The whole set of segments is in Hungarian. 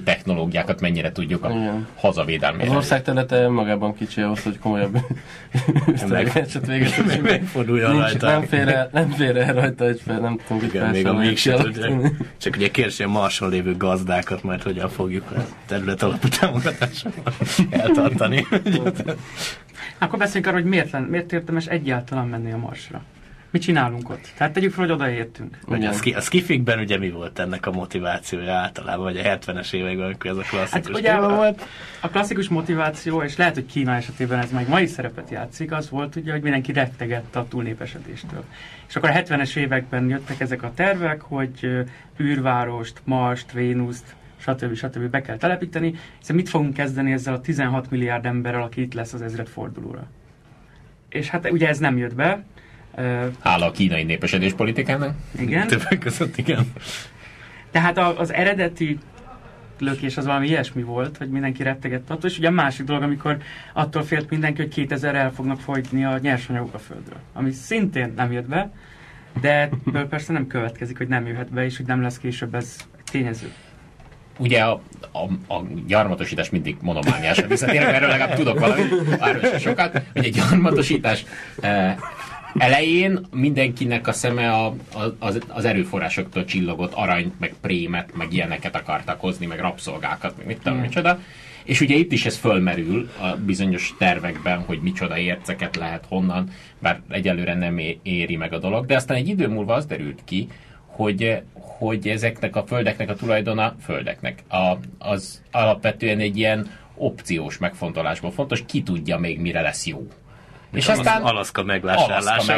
technológiákat mennyire tudjuk a hazavédelmére. Az ország területe magában kicsi ahhoz, hogy komolyabb eset véget. Megforduljon rajta. Nem fér el rajta egy fel, nem tudom, igen, még a mégsem tudják. Csak ugye kérdés, hogy a Marson lévő gazdákat majd hogyan fogjuk a terület alapú támogatásával eltartani. Akkor beszéljünk arra, hogy miért érdemes egyáltalán menni a Marsra. Mit csinálunk ott? Tehát tegyük fel, hogy odaértünk. A skifikben ugye mi volt ennek a motivációja általában, vagy a 70-es években, amikor ez a klasszikus téma volt? A klasszikus motiváció, és lehet, hogy Kína esetében ez meg mai szerepet játszik, az volt ugye, hogy mindenki rettegett a túlnépesedéstől. És akkor a 70-es években jöttek ezek a tervek, hogy űrvárost, Marst, Vénuszt, stb. Be kell telepíteni, hiszen mit fogunk kezdeni ezzel a 16 milliárd emberrel, aki itt lesz az ezredfordulóra. És hát ugye ez nem jött be. Hála a kínai népesedés politikának. Igen. Többek között, igen. Tehát az eredeti lökés az valami ilyesmi volt, hogy mindenki rettegett attól, és ugye a másik dolog, amikor attól félt mindenki, hogy 2000 el fognak fogyni a nyersanyagok a Földről. Ami szintén nem jött be, de persze nem következik, hogy nem jöhet be, és hogy nem lesz később ez tényező. Ugye a gyarmatosítás mindig monomániásan visszatérek, erről legalább tudok valamit, arról sokat, hogy egy gyarmatosítás elején mindenkinek a szeme az erőforrásoktól csillogott, aranyt, meg prémet, meg ilyeneket akartak hozni, meg rabszolgákat, meg mit tudom, micsoda. És ugye itt is ez fölmerül a bizonyos tervekben, hogy micsoda érceket lehet honnan, bár egyelőre nem éri meg a dolog, de aztán egy idő múlva az derült ki, hogy ezeknek a földeknek a tulajdona az alapvetően egy ilyen opciós megfontolásból fontos, ki tudja még mire lesz jó. És aztán Alaszka megvásárlása,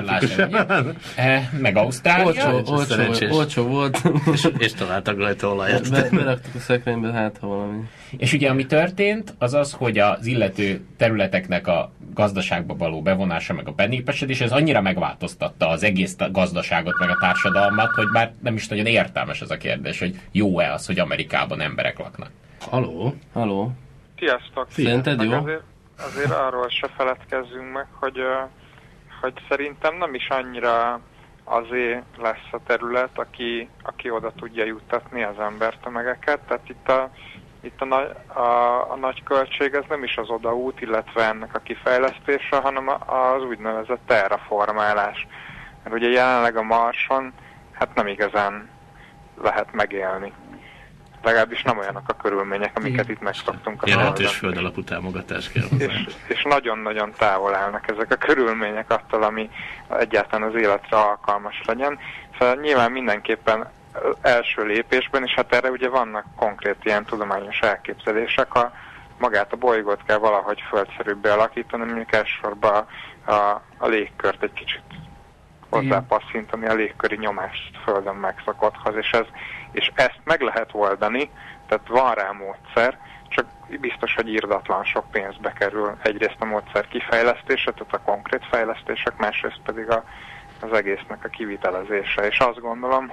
meg Ausztrália. Olcsó volt. és találtak rajta olajat. Beraktuk a szekrénybe, hát ha valami. És ugye ami történt, az az, hogy az illető területeknek a gazdaságba való bevonása, meg a benépesedés, ez annyira megváltoztatta az egész gazdaságot, meg a társadalmat, hogy már nem is nagyon értelmes ez a kérdés, hogy jó-e az, hogy Amerikában emberek laknak. Halló. Sziasztok. Szerinted jó? Azért arról se feledkezzünk meg, hogy szerintem nem is annyira azé lesz a terület, aki oda tudja juttatni az embertömegeket. Tehát itt a nagy költség ez nem is az odaút, illetve ennek a kifejlesztése, hanem az úgynevezett terraformálás. Mert ugye jelenleg a Marson hát nem igazán lehet megélni. Legalábbis nem olyanok a körülmények, amiket itt megszoktunk. Jelentős földalapú támogatás kell. És nagyon-nagyon távol állnak ezek a körülmények attól, ami egyáltalán az életre alkalmas legyen. Szóval nyilván mindenképpen első lépésben, és hát erre ugye vannak konkrét ilyen tudományos elképzelések, magát a bolygót kell valahogy földszerűbbé alakítani, mondjuk elsősorban a légkört egy kicsit hozzápasszintani a légköri nyomást Földön megszokothoz, és ezt meg lehet oldani, tehát van rá módszer, csak biztos, hogy irdatlan sok pénzbe kerül egyrészt a módszer kifejlesztése, tehát a konkrét fejlesztések, másrészt pedig az egésznek a kivitelezése. És azt gondolom,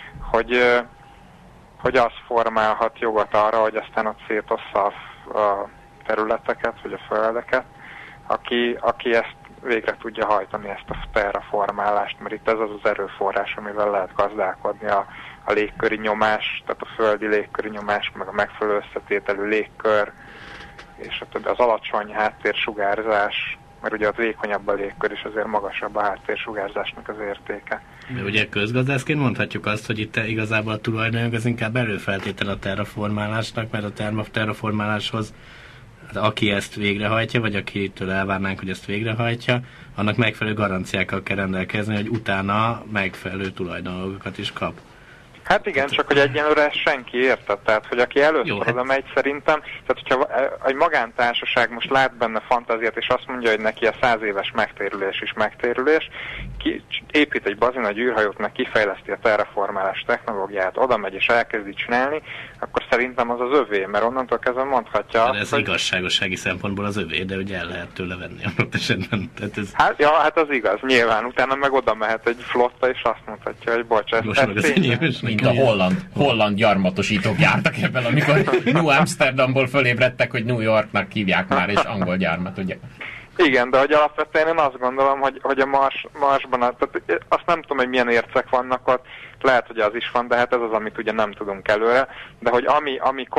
hogy az formálhat jogot arra, hogy aztán ott szétossza a területeket, vagy a földeket, aki ezt végre tudja hajtani, ezt a terraformálást, mert itt ez az erőforrás, amivel lehet gazdálkodni a légköri nyomás, tehát a földi légköri nyomás, meg a megfelelő összetételű légkör, és az alacsony háttérsugárzás, mert ugye a vékonyabb a légkör, és azért magasabb a háttérsugárzásnak az értéke. De ugye közgazdászként mondhatjuk azt, hogy itt igazából a tulajdonjog az inkább előfeltétel a terraformálásnak, mert a terraformáláshoz aki ezt végrehajtja, vagy akitől elvárnánk, hogy ezt végrehajtja, annak megfelelő garanciákkal kell rendelkezni, hogy utána megfelelő tulajdonjogokat is kap. Hát igen, csak hogy egyenlőre ezt senki érte, tehát hogy aki először oda megy szerintem, tehát hogyha egy magántársaság most lát benne fantáziát, és azt mondja, hogy neki a 100 éves megtérülés is megtérülés, épít egy bazinagy űrhajót, meg kifejleszti a terraformálás technológiát, oda megy és elkezdi csinálni, akkor szerintem az az övé, mert onnantól kezdve mondhatja azt, ez igazságossági szempontból az övé, de ugye el lehet tőle venni adott esetben. Ez... Hát az igaz, nyilván, utána meg oda mehet egy flotta, és azt mondhatja, hogy bocs, ez mint a holland gyarmatosítók jártak ebben, amikor New Amsterdamból fölébredtek, hogy New Yorknak hívják már, és angol gyarmat, ugye? Igen, de hogy alapvetően én azt gondolom, hogy a Marsban, tehát azt nem tudom, hogy milyen ércek vannak ott, lehet, hogy az is van, de hát ez az, amit ugye nem tudunk előre, de hogy ami